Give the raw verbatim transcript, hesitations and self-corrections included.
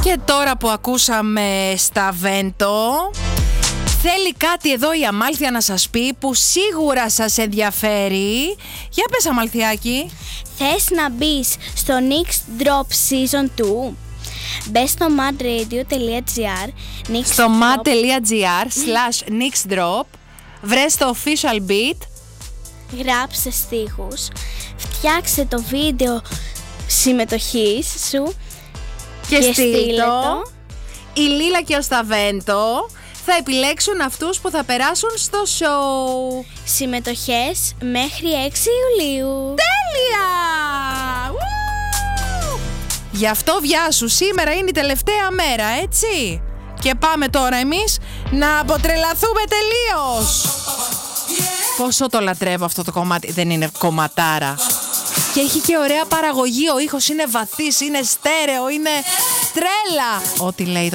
Και τώρα που ακούσαμε στα Βέντο, θέλει κάτι εδώ η Αμάλθεια να σας πει που σίγουρα σας ενδιαφέρει. Για πες, Αμαλθιάκη. Θες να μπεις στο Nix Drop Season δύο? Μπες στο madradio.gr Στο mad.gr slash nixdrop, βρες το official beat, γράψε στίχους, φτιάξε το βίντεο συμμετοχής σου και, και στείλ το. το. Η Λίλα και ο Σταβέντο θα επιλέξουν αυτούς που θα περάσουν στο show. Συμμετοχές μέχρι έξι Ιουλίου. Τέλεια! Ου! Γι' αυτό βιάσου, σήμερα είναι η τελευταία μέρα, έτσι. Και πάμε τώρα εμείς να αποτρελαθούμε τελείως. Πόσο το λατρεύω αυτό το κομμάτι. Δεν είναι κομματάρα. Και έχει και ωραία παραγωγή. Ο ήχος είναι βαθύς, είναι στέρεο, είναι τρέλα. Ό,τι λέει το